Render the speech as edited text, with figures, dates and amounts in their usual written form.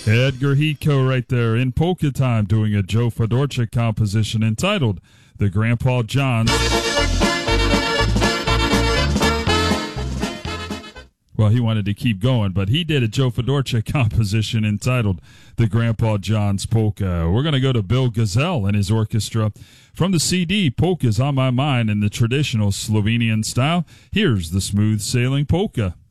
Edgar Hiko right there in polka time doing a Joe Fedorchik composition entitled The Grandpa Johns. Well, he wanted to keep going, but he did a Joe Fedorchik composition entitled The Grandpa Johns Polka. We're going to go to Bill Gazelle and his orchestra from the CD Polka's on My Mind in the traditional Slovenian style. Here's the Smooth Sailing Polka.